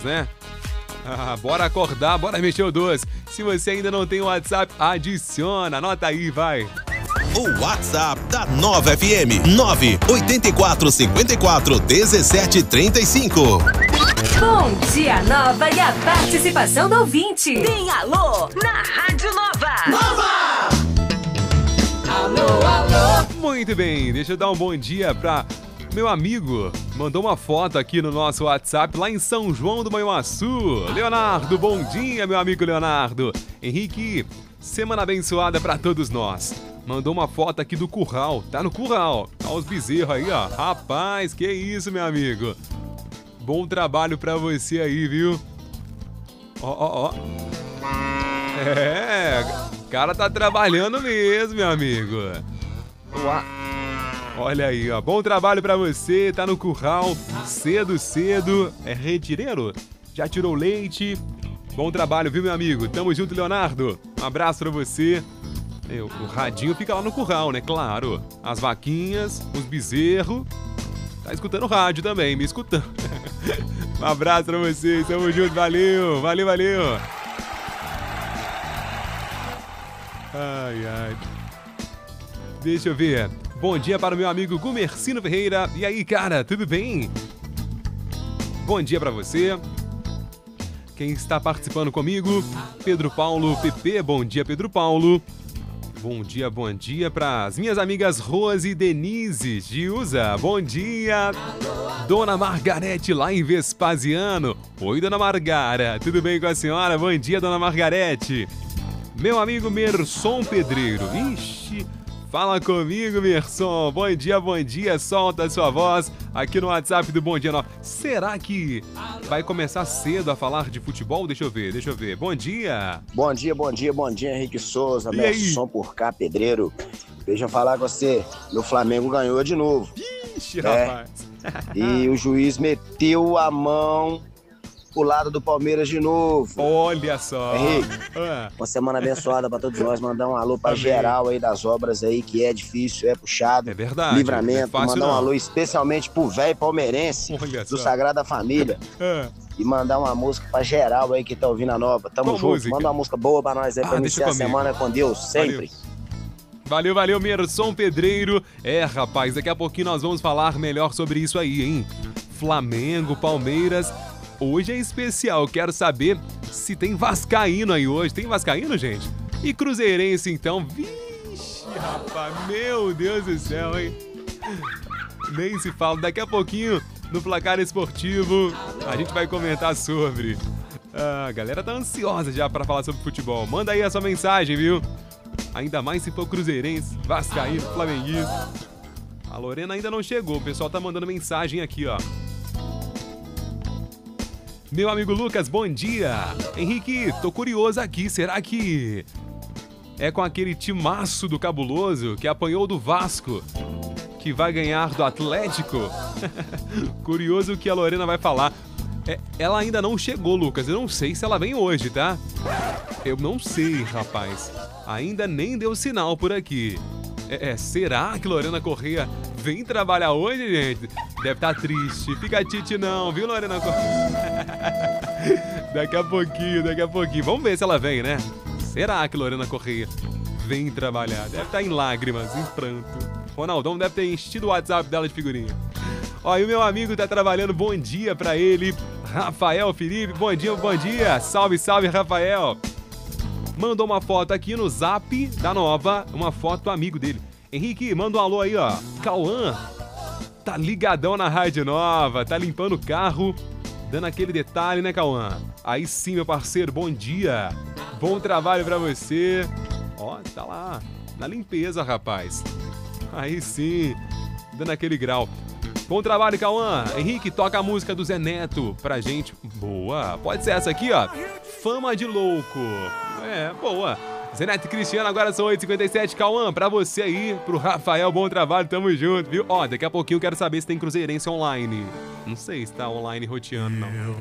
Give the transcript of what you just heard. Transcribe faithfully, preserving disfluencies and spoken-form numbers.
né? Ah, bora acordar, bora mexer o doce. Se você ainda não tem o WhatsApp, adiciona, anota aí, vai. O WhatsApp da Nova F M, nove oito quatro cinco quatro um sete três cinco. Bom dia, Nova, e a participação do ouvinte. Tem alô na Rádio Nova. Nova! Alô, alô. Muito bem, deixa eu dar um bom dia pra meu amigo. Mandou uma foto aqui no nosso WhatsApp lá em São João do Manhuaçu. Leonardo, bom dia, meu amigo Leonardo. Henrique, semana abençoada pra todos nós. Mandou uma foto aqui do curral, tá no curral. Olha os bezerros aí, ó. Rapaz, que isso, meu amigo. Bom trabalho pra você aí, viu? Ó, ó, ó. É, o cara tá trabalhando mesmo, meu amigo. Uá. Olha aí, ó. Bom trabalho pra você, tá no curral, cedo, cedo. É retireiro? Já tirou leite? Bom trabalho, viu, meu amigo? Tamo junto, Leonardo. Um abraço pra você. O radinho fica lá no curral, né? Claro. As vaquinhas, os bezerros. Tá escutando o rádio também, me escutando. Um abraço pra vocês, tamo junto, valeu, valeu, valeu. Ai, ai. Deixa eu ver. Bom dia para o meu amigo Gumercino Ferreira. E aí, cara, tudo bem? Bom dia pra você. Quem está participando comigo? Pedro Paulo P P. Bom dia, Pedro Paulo. Bom dia, bom dia para as minhas amigas Rose e Denise Gilza. Bom dia. Dona Margarete lá em Vespasiano. Oi, Dona Margara. Tudo bem com a senhora? Bom dia, Dona Margarete. Meu amigo Merson Pedreiro. Ixi, fala comigo, Merson. Bom dia, bom dia. Solta a sua voz aqui no WhatsApp do Bom Dia Nova. Será que vai começar cedo a falar de futebol? Deixa eu ver, deixa eu ver. Bom dia. Bom dia, bom dia, bom dia, Henrique Souza. Merson por cá, Pedreiro. Deixa eu falar com você. Meu Flamengo ganhou de novo. Ixi, é. rapaz. E o juiz meteu a mão pro lado do Palmeiras de novo. Olha só. Henrique, ah. uma semana abençoada pra todos nós. Mandar um alô pra Amém. Geral aí das obras aí, que é difícil, é puxado. É verdade. Livramento. É fácil, mandar um não. alô especialmente pro velho palmeirense Olha do só. Sagrada Família. Ah. E mandar uma música pra geral aí que tá ouvindo a nova. Tamo Qual junto. música? Manda uma música boa pra nós aí, Ah, pra deixa iniciar a comigo. semana com Deus, sempre. Valeu, valeu, Merson Pedreiro. É, rapaz, daqui a pouquinho nós vamos falar melhor sobre isso aí, hein? Flamengo, Palmeiras. Hoje é especial, quero saber se tem vascaíno aí hoje. Tem vascaíno, gente? E cruzeirense, então? Vixe, rapaz, meu Deus do céu, hein? Nem se fala. Daqui a pouquinho, no Placar Esportivo, a gente vai comentar sobre. Ah, a galera tá ansiosa já pra falar sobre futebol. Manda aí a sua mensagem, viu? Ainda mais se for cruzeirense, vascaíno, flamenguista. A Lorena ainda não chegou, o pessoal tá mandando mensagem aqui, ó. Meu amigo Lucas, bom dia. Henrique, tô curioso aqui, será que é com aquele timaço do Cabuloso que apanhou do Vasco que vai ganhar do Atlético? Curioso o que a Lorena vai falar. É, ela ainda não chegou, Lucas, eu não sei se ela vem hoje, tá? Eu não sei, rapaz. Ainda nem deu sinal por aqui. É, é, será que Lorena Correia vem trabalhar hoje, gente? Deve estar triste. Fica tite não, viu, Lorena Correia? Daqui a pouquinho, daqui a pouquinho. Vamos ver se ela vem, né? Será que Lorena Correia vem trabalhar? Deve estar em lágrimas, em pranto. Ronaldão deve ter enchido o WhatsApp dela de figurinha. Ó, e o meu amigo tá trabalhando, bom dia pra ele. Rafael Felipe, bom dia, bom dia. Salve, salve, Rafael. Mandou uma foto aqui no Zap da Nova, uma foto do amigo dele. Henrique, manda um alô aí, ó. Cauã, tá ligadão na Rádio Nova, tá limpando o carro, dando aquele detalhe, né, Cauã? Aí sim, meu parceiro, bom dia. Bom trabalho pra você. Ó, tá lá, na limpeza, rapaz. Aí sim, dando aquele grau. Bom trabalho, Cauã. Henrique, toca a música do Zé Neto pra gente. Boa, pode ser essa aqui, ó. Fama de Louco. É, boa. Zé Neto e Cristiano, agora são oito e cinquenta e sete. Cauã, pra você aí, pro Rafael, bom trabalho, tamo junto, viu? Ó, daqui a pouquinho eu quero saber se tem cruzeirense online. Não sei se tá online roteando, não.